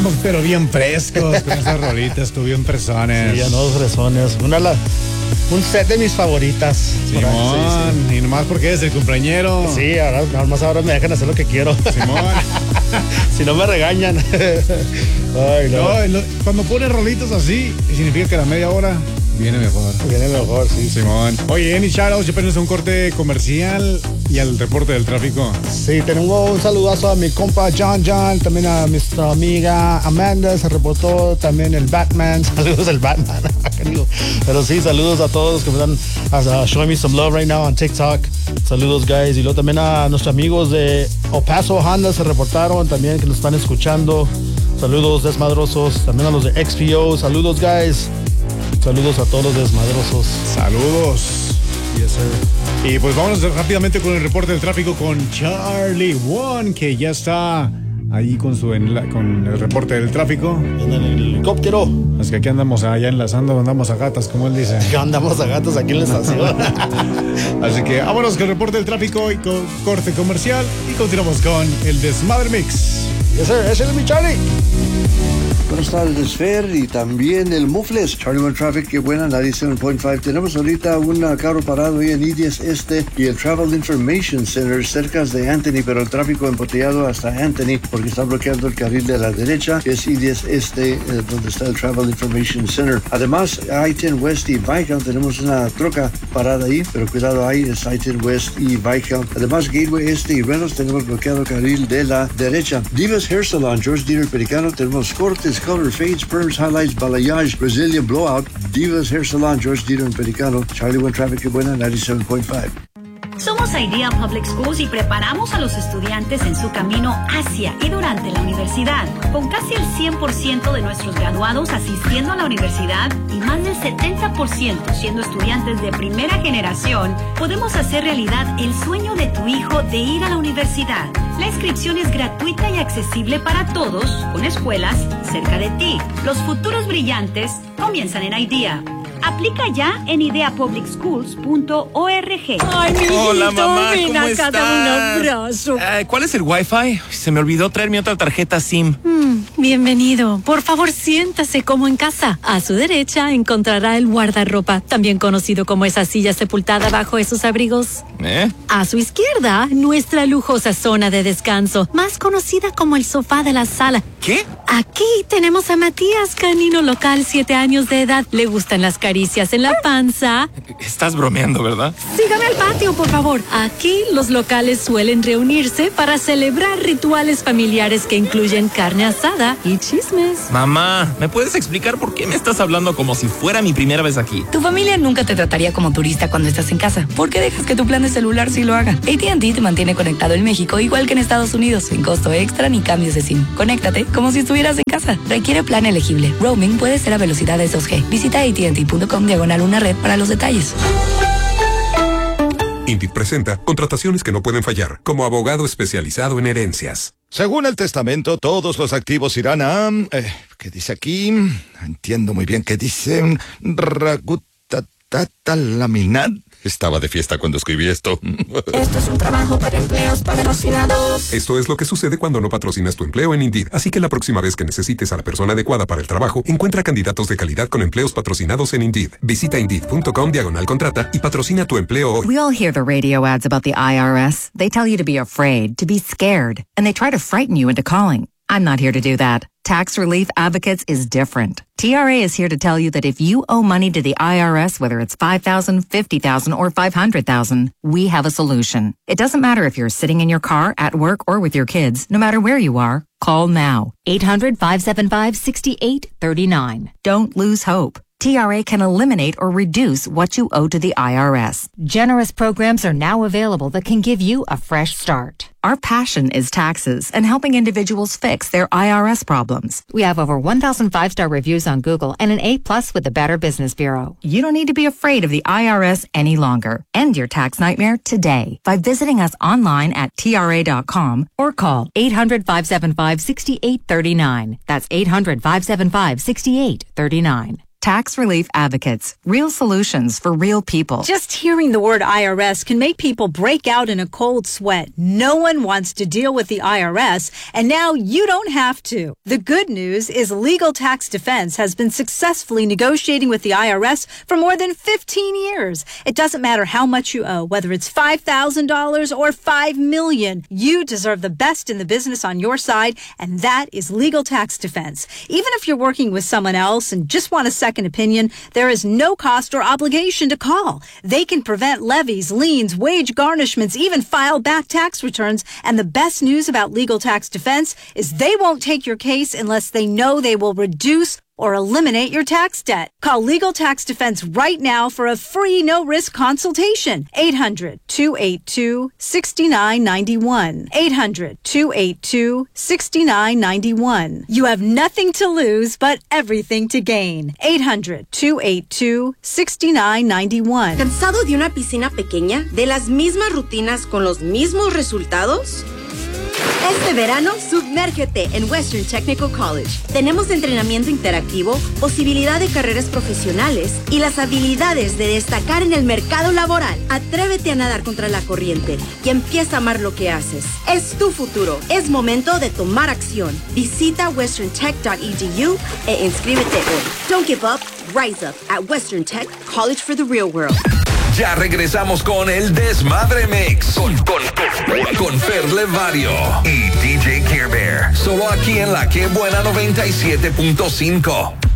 Andamos pero bien frescos con esas rolitas, tú bien fresones. Sí, andamos fresones. Un set de mis favoritas. Simón, sí. Y nomás porque es el cumpleañero. Sí, ahora me dejan hacer lo que quiero. Simón. Si no me regañan. Ay, no. Cuando pones rolitas así, significa que la media hora viene mejor. Viene mejor, sí. Simón. Oye, any shoutouts, ya apenas un corte comercial y al reporte del tráfico. Sí, tenemos un saludazo a mi compa John, también a nuestra amiga Amanda, se reportó también el Batman. Saludos al Batman. Pero sí, saludos a todos que me están showing me some love right now on TikTok. Saludos, guys. Y luego también a nuestros amigos de El Paso Honda se reportaron también que nos están escuchando. Saludos, desmadrosos. También a los de XPO. Saludos, guys. Saludos a todos los desmadrosos. Saludos. Yes, sir. Y pues vámonos rápidamente con el reporte del tráfico con Charlie One, que ya está ahí con el reporte del tráfico. En el helicóptero. Es que aquí andamos allá enlazando, andamos a gatas, como él dice. Andamos a gatas aquí en la estación. Así que vámonos con el reporte del tráfico y con corte comercial y continuamos con el Desmadre Mix. Yes, sir. Ese es mi Charlie. Buenas tardes, Fer, y también el Mufles. Charlie One Traffic, qué buena, 97.5. Tenemos ahorita un carro parado ahí en I-10 Este y el Travel Information Center cerca de Anthony, pero el tráfico embotellado hasta Anthony porque está bloqueando el carril de la derecha, que es I-10 Este, donde está el Travel Information Center. Además, I-10 West y Viscount, tenemos una troca parada ahí, pero cuidado, ahí es I-10 West y Viscount. Además, Gateway Este y Reynolds, tenemos bloqueado el carril de la derecha. Divas Hair Salon, George Dieter Pericano, tenemos cortes, color, fades, perms, highlights, balayage, Brazilian blowout, Divas Hair Salon, George Dieter Pericano, Charlie One Traffic, qué buena, 97.5. Somos Idea Public Schools y preparamos a los estudiantes en su camino hacia y durante la universidad. Con casi el 100% de nuestros graduados asistiendo a la universidad y más del 70% siendo estudiantes de primera generación, podemos hacer realidad el sueño de tu hijo de ir a la universidad. La inscripción es gratuita y accesible para todos, con escuelas cerca de ti. Los futuros brillantes comienzan en Idea. Aplica ya en ideapublicschools.org. Ay, mi Hola, mamá, ven ¿cómo acá, estás? dame un abrazo. ¿Cuál es el Wi-Fi? Se me olvidó traer mi otra tarjeta SIM. Bienvenido. Por favor, siéntase como en casa. A su derecha encontrará el guardarropa, también conocido como esa silla sepultada bajo esos abrigos. A su izquierda, nuestra lujosa zona de descanso, más conocida como el sofá de la sala. ¿Qué? Aquí tenemos a Matías, canino local, 7 años de edad. Le gustan las caricias en la panza. Estás bromeando, ¿verdad? Sígame al patio, por favor. Aquí los locales suelen reunirse para celebrar rituales familiares que incluyen carne asada y chismes. Mamá, ¿me puedes explicar por qué me estás hablando como si fuera mi primera vez aquí? Tu familia nunca te trataría como turista cuando estás en casa. ¿Por qué dejas que tu plan de celular sí lo haga? AT&T te mantiene conectado en México igual que en Estados Unidos, sin costo extra ni cambios de SIM. Conéctate como si estuvieras en casa. Requiere plan elegible. Roaming puede ser a velocidades 2G. Visita AT&T.com/una red para los detalles. Indeed presenta contrataciones que no pueden fallar, como abogado especializado en herencias. Según el testamento, todos los activos irán a... ¿qué dice aquí? Entiendo muy bien qué dice. Laminat. Estaba de fiesta cuando escribí esto. Esto es un trabajo para empleos patrocinados. Esto es lo que sucede cuando no patrocinas tu empleo en Indeed. Así que la próxima vez que necesites a la persona adecuada para el trabajo, encuentra candidatos de calidad con empleos patrocinados en Indeed. Visita Indeed.com/contrata y patrocina tu empleo hoy. We all hear the radio ads about the IRS. They tell you to be afraid, to be scared, and they try to frighten you into calling. I'm not here to do that. Tax Relief Advocates is different. TRA is here to tell you that if you owe money to the IRS, whether it's $5,000, $50,000, or $500,000, we have a solution. It doesn't matter if you're sitting in your car, at work, or with your kids. No matter where you are, call now. 800-575-6839. Don't lose hope. TRA can eliminate or reduce what you owe to the IRS. Generous programs are now available that can give you a fresh start. Our passion is taxes and helping individuals fix their IRS problems. We have over 1,000 5-star reviews on Google and an A+ with the Better Business Bureau. You don't need to be afraid of the IRS any longer. End your tax nightmare today by visiting us online at TRA.com or call 800-575-6839. That's 800-575-6839. Tax Relief Advocates. Real solutions for real people. Just hearing the word IRS can make people break out in a cold sweat. No one wants to deal with the IRS, and now you don't have to. The good news is Legal Tax Defense has been successfully negotiating with the IRS for more than 15 years. It doesn't matter how much you owe, whether it's $5,000 or $5 million. You deserve the best in the business on your side, and that is Legal Tax Defense. Even if you're working with someone else and just want a second opinion, there is no cost or obligation to call. They can prevent levies, liens, wage garnishments, even file back tax returns. And the best news about Legal Tax Defense is they won't take your case unless they know they will reduce or eliminate your tax debt. Call Legal Tax Defense right now for a free no-risk consultation. 800-282-6991. 800-282-6991. You have nothing to lose but everything to gain. 800-282-6991. ¿Cansado de una piscina pequeña? ¿De las mismas rutinas con los mismos resultados? Este verano, sumérgete en Western Technical College. Tenemos entrenamiento interactivo, posibilidad de carreras profesionales y las habilidades de destacar en el mercado laboral. Atrévete a nadar contra la corriente y empieza a amar lo que haces. Es tu futuro. Es momento de tomar acción. Visita westerntech.edu e inscríbete hoy. Don't give up. Rise up at Western Tech College for the Real World. Ya regresamos con el Desmadre Mix con Fer Levario y DJ Care Bear. Solo aquí en la Que Buena 97.5.